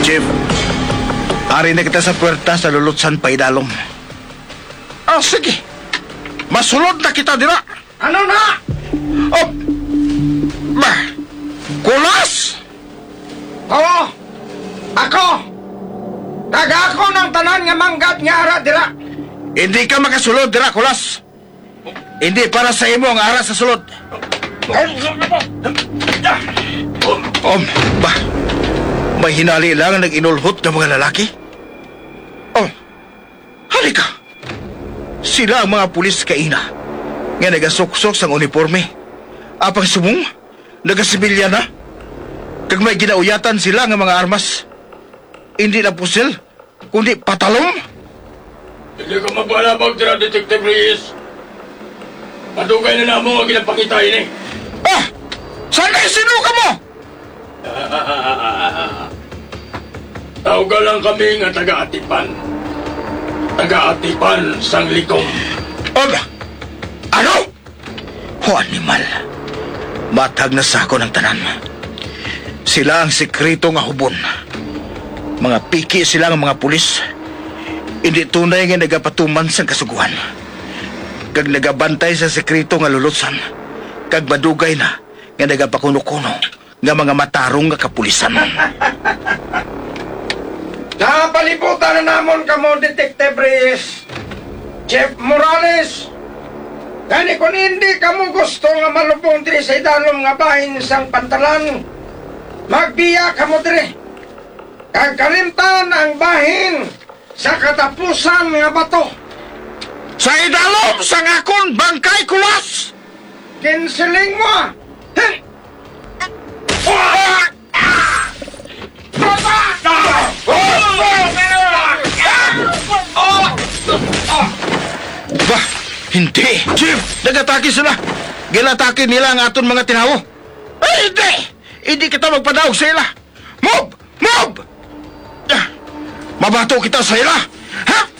Chief, ari na kita sa puwerta sa lulutsan pa idalom. Ah, sige. Masulod na kita dira. Ano na? Oh! Ba! Kulas! Oo! Ako! Taga ako ng tanan nga manggat nga ara dira. Hindi ka makasulod dira, Kulas. Hindi para sa imo ang ara sa sulod. Ba? May hinali lang ang nag-inulhot ng mga lalaki? Oh, halika. Sila ang mga pulis kaina nga nagasuksok sang uniforme. Apang sumong, nagasibilya na. Kag may ginauyatan sila nga mga armas. Hindi na pusil, kundi patalong. Hindi ka magbalabag dira, Detective Reyes. Madugay na namo ang ginapakita ini. Ah! Saan kayo sinuka mo? Tawga lang kami nga taga-atipan. Taga-atipan sang likom. Ano? O animal, matag na sa ako ng tanan. Sila ang sekreto nga hubon. Mga piki sila ang mga pulis. Hindi tunay nga nagapatuman sa kasuguhan. Kag nagabantay sa sekreto nga lulutsan. Kag madugay na nga nagapakuno-kuno nga mga matarong nga kapulisan. Napalibutan na namon kamo, Detective Reyes. Chief Morales. Gani kung hindi kamo gusto nga malubong diri sa idalom nga bahin sang pantalan, magbiya kamo diri. Kag kalimtan ang bahin sa katapusan nga bato. Sa idalom sa akon bangkay, Kulas! Kinsiling mo! Heh! Bah, hindi! Chief, nagatake sila! Ginatake nila ang aton mga tinawo! Ay, hindi! Hindi kita magpadaog sa ila! Move! Move! Mabato kita sa ila! Ha?